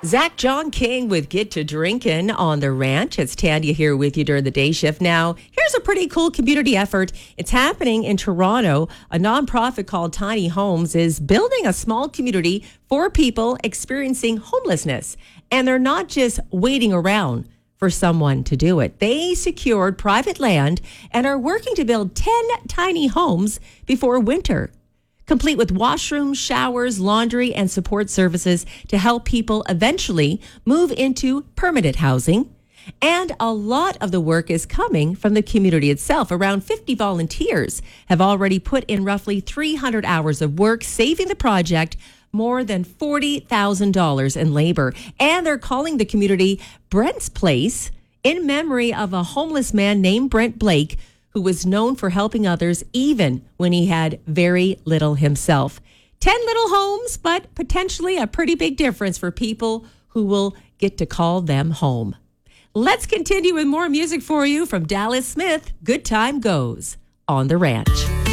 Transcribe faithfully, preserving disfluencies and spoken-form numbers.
Zach John King with Get to Drinkin' on the Ranch. It's Tanya here with you during the day shift. Now, here's a pretty cool community effort. It's happening in Toronto. A nonprofit called Tiny Homes is building a small community for people experiencing homelessness. And they're not just waiting around for someone to do it. They secured private land and are working to build ten tiny homes before winter, complete with washrooms, showers, laundry, and support services to help people eventually move into permanent housing. And a lot of the work is coming from the community itself. Around fifty volunteers have already put in roughly three hundred hours of work, saving the project more than forty thousand dollars in labor. And they're calling the community Brent's Place in memory of a homeless man named Brent Blake, who was known for helping others even when he had very little himself. Ten little homes, but potentially a pretty big difference for people who will get to call them home. Let's continue with more music for you from Dallas Smith. Good Time Goes on the Ranch.